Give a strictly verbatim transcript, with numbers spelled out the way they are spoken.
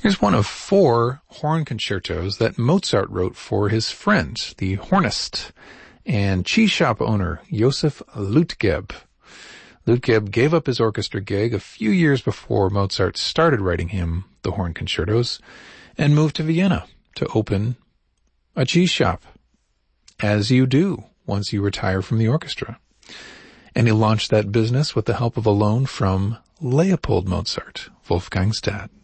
Here's one of four horn concertos that Mozart wrote for his friend, the hornist and cheese shop owner, Josef Lütgeb. Lütgeb gave up his orchestra gig a few years before Mozart started writing him the horn concertos and moved to Vienna to open a cheese shop, as you do once you retire from the orchestra. And he launched that business with the help of a loan from Leopold Mozart, Wolfgang's dad.